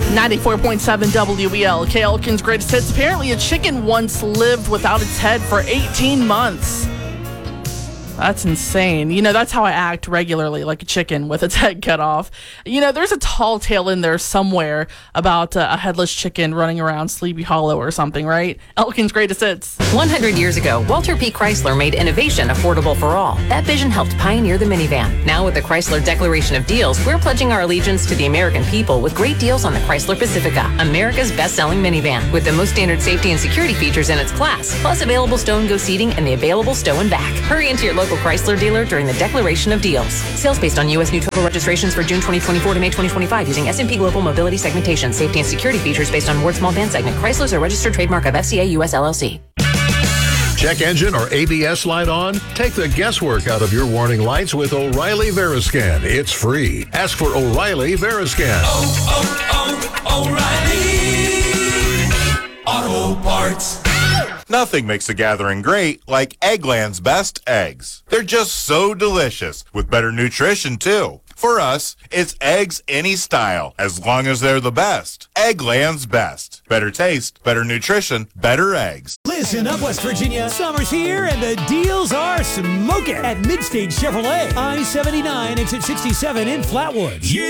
94.7 WBLK, Elkin's Greatest Hits. Apparently, a chicken once lived without its head for 18 months. That's insane. That's how I act regularly, like a chicken with its head cut off. There's a tall tale in there somewhere about a headless chicken running around Sleepy Hollow or something, right? Elkin's Greatest Hits. 100 years ago, Walter P. Chrysler made innovation affordable for all. That vision helped pioneer the minivan. Now with the Chrysler Declaration of Deals, we're pledging our allegiance to the American people with great deals on the Chrysler Pacifica, America's best-selling minivan, with the most standard safety and security features in its class, plus available stow and go seating and the available stow and back. Hurry into your local Chrysler dealer during the Declaration of Deals. Sales based on U.S. new total registrations for June 2024 to May 2025 using S&P Global Mobility segmentation. Safety and security features based on Ward Small Van segment. Chrysler is a registered trademark of FCA US LLC. Check engine or ABS light on? Take the guesswork out of your warning lights with O'Reilly Veriscan. It's free. Ask for O'Reilly Veriscan. O'Reilly Auto Parts. Nothing makes a gathering great like Eggland's best eggs. They're just so delicious, with better nutrition too. For us, it's eggs any style, as long as they're the best. Eggland's best. Better taste, better nutrition, better eggs. Listen up, West Virginia. Summer's here and the deals are smoking at Midstage Chevrolet. I-79 exit 67 in Flatwoods.